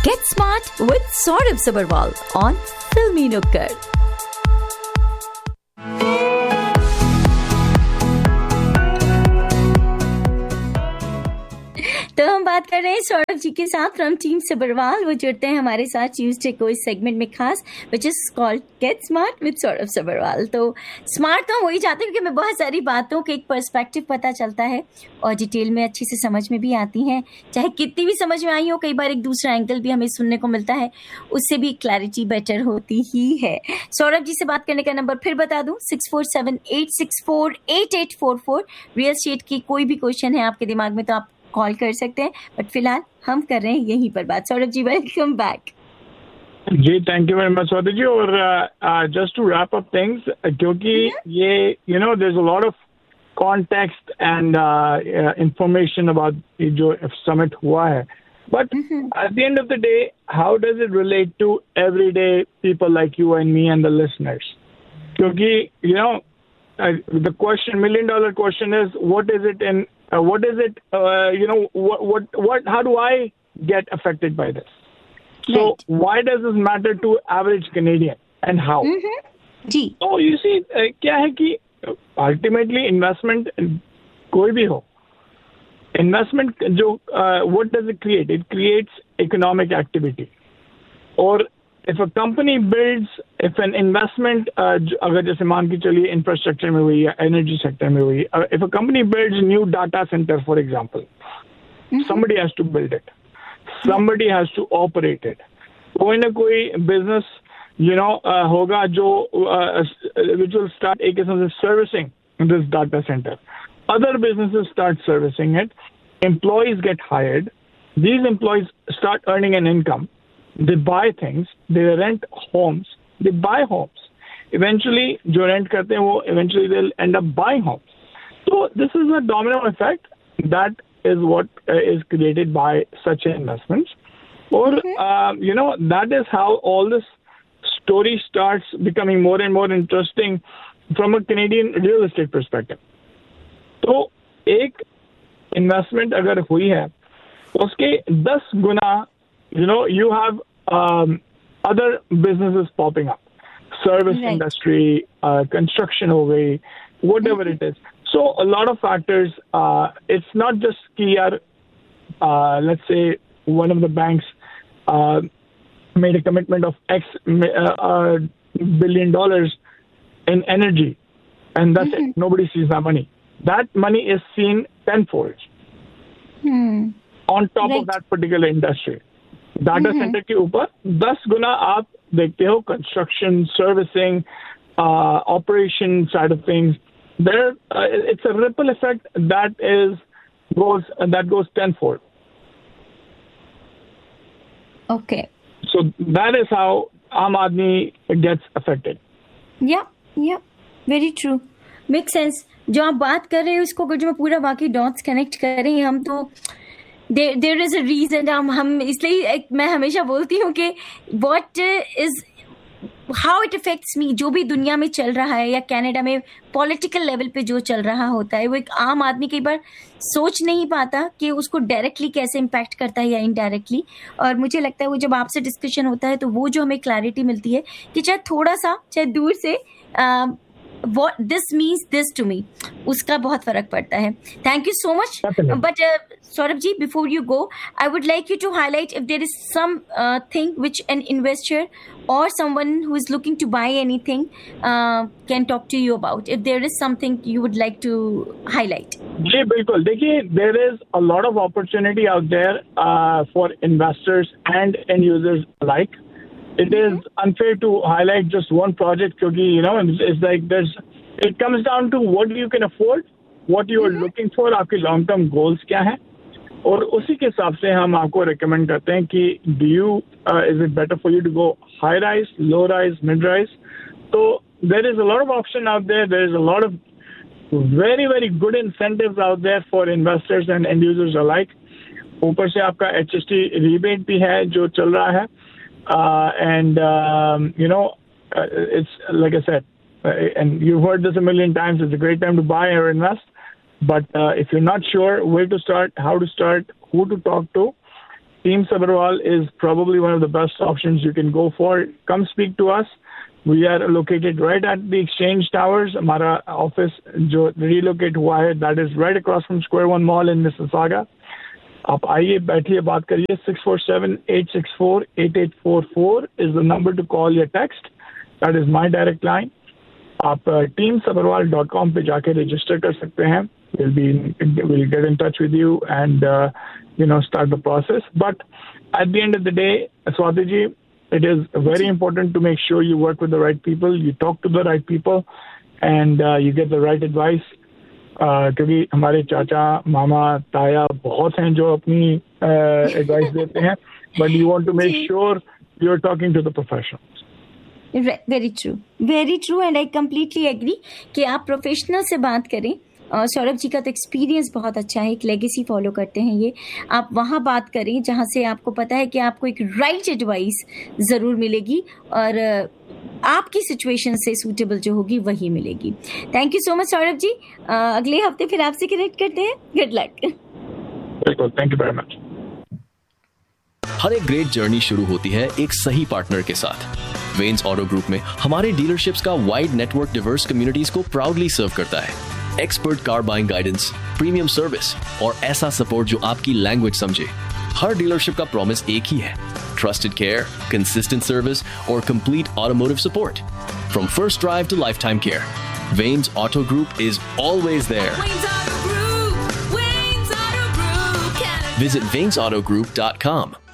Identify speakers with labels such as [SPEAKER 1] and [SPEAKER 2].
[SPEAKER 1] Get smart with Saurabh Sabharwal on Filmy Nukkad. तो हम बात कर रहे हैं सौरभ जी के साथ फ्रॉम टीम सबरवाल। वो जुड़ते हैं हमारे साथ ट्यूसडे को इस सेगमेंट में खास, which is called gate smart with Saurabh Sabharwal. तो स्मार्ट तो हम वही चाहते हैं क्योंकि हमें बहुत सारी बातों के एक पर्सपेक्टिव पता चलता है और डिटेल में अच्छी से समझ में भी आती हैं, चाहे कितनी भी समझ में आई हो। कई बार एक दूसरा एंगल भी हमें सुनने को मिलता है, उससे भी क्लैरिटी बेटर होती ही है। सौरभ जी से बात करने का नंबर फिर बता दूं, 6478648844। रियल एस्टेट की कोई भी क्वेश्चन है आपके दिमाग में तो आप कॉल कर सकते हैं, बट फिलहाल हम कर रहे हैं यहीं पर बात। Saurabh ji welcome back.
[SPEAKER 2] Ji thank you very much Saurabh ji. और just to wrap up things, क्योंकि ये there is a lot of context and information about जो समिट हुआ है, but at the end of the day how does it relate to everyday people like you and me and the listeners? क्योंकि the question, million dollar question is what is it in what is it what how do I get affected by this? So right. Why does this matter to average Canadian and how?
[SPEAKER 1] जी
[SPEAKER 2] तो you see क्या है कि ultimately investment कोई भी हो, investment जो what does it create? It creates economic activity. और if a company builds, if an investment, अगर जैसे मान के चलिए इंफ्रास्ट्रक्चर में हुई या एनर्जी सेक्टर में हुई, if a company builds new data center for example, somebody has to build it, somebody has to operate it. कोई ना कोई business होगा जो which will start एक किस्म से servicing this data center. Other businesses start servicing it, employees get hired, these employees start earning an income. They buy things, they rent homes, they buy homes. Eventually, जो rent करते हैं वो eventually they'll end up buying homes. So this is a domino effect that is what is created by such investments. Or that is how all this story starts becoming more and more interesting from a Canadian real estate perspective. तो एक investment अगर हुई है उसके 10 गुना you have other businesses popping up, service right. industry, construction ho gayi, whatever it is. So a lot of factors. It's not just ki yaar, let's say one of the banks made a commitment of X billion dollars in energy, and that's it. Nobody sees that money. That money is seen tenfold on top right. of that particular industry. Data centre के ऊपर 10 गुना आप देखते हो construction, servicing, operation side of things. There it's a ripple effect that goes tenfold.
[SPEAKER 1] Okay.
[SPEAKER 2] So that is how आम आदमी gets affected.
[SPEAKER 1] Yeah, very true. Makes sense. जो आप बात कर रहे हैं उसको अगर जो मैं पूरा बाकी डॉट्स कनेक्ट कर रही हैं हम तो there is a reason. हम इसलिए मैं हमेशा बोलती हूँ कि what is how it affects me, जो भी दुनिया में चल रहा है या कनाडा में पॉलिटिकल लेवल पे जो चल रहा होता है वो एक आम आदमी कई बार सोच नहीं पाता कि उसको डायरेक्टली कैसे इम्पैक्ट करता है या इनडायरेक्टली. और मुझे लगता है वो जब आपसे डिस्कशन होता है तो वो जो हमें क्लैरिटी मिलती है कि चाहे थोड़ा सा चाहे दूर से what this means this to me, उसका बहुत फर्क पड़ता है. Thank you so much. But Saurabh ji, before you go, I would like you to highlight if there is some thing which an investor or someone who is looking to buy anything can talk to you about. If there is something you would like to highlight.
[SPEAKER 2] जी बिल्कुल. देखिए, there is a lot of opportunity out there for investors and end users alike. It is unfair to highlight just one project क्योंकि it's like it comes down to what you can afford, what you are looking for, आपके long term goals क्या हैं, और उसी के हिसाब से हम आपको recommend करते हैं कि is it better for you to go high rise, low rise, mid rise. So there is a lot of option out there. There is a lot of very very good incentives out there for investors and end users alike. ऊपर से आपका HST rebate भी है जो चल रहा है. And it's like I said, and you've heard this a million times, it's a great time to buy or invest. But if you're not sure where to start, how to start, who to talk to, Team Sabharwal is probably one of the best options you can go for. Come speak to us. We are located right at the Exchange Towers. हमारा office जो relocate हुआ है, that is right across from Square One Mall in Mississauga. आप आइए, बैठिए, बात करिए. 647-864-8844 is the number to call or text. That is my direct line. आप teamsabharwal.com पे जाके register कर सकते हैं. We'll get in touch with you and start the process. But at the end of the day, Swati ji, it is very important to make sure you work with the right people, you talk to the right people, and you get the right advice. क्योंकि हमारे चाचा, मामा, ताया बहुत हैं जो अपनी advice देते हैं, but you want to make sure you're talking to the professionals.
[SPEAKER 1] Very true, and I completely agree कि आप प्रोफेशनल से बात करें. सौरभ जी का तो एक्सपीरियंस बहुत अच्छा है, एक लेगेसी फॉलो करते हैं ये. आप वहाँ बात करें जहाँ से आपको पता है कि आपको एक राइट एडवाइस ज़रूर मिलेगी और आपकी सिचुएशन से सूटेबल जो होगी वही मिलेगी. Thank you so much Saurabh ji. अगले हफ्ते फिर आपसे कनेक्ट करते हैं. Good luck.
[SPEAKER 2] बिल्कुल, थैंक यू वेरी मच.
[SPEAKER 3] हर एक ग्रेट जर्नी शुरू होती है एक सही पार्टनर के साथ. वेन्स ऑटो ग्रुप में हमारे डीलरशिप्स का वाइड नेटवर्क डिवर्स कम्युनिटीज को प्राउडली सर्व करता है. Expert car buying guidance, premium service और ऐसा सपोर्ट जो आपकी लैंग्वेज समझे. हर डीलरशिप का प्रॉमिस एक ही है: ट्रस्टेड केयर, कंसिस्टेंट सर्विस और complete automotive support. From first drive to life time care, veins auto group is always there. Visit VainsAutoGroup.com.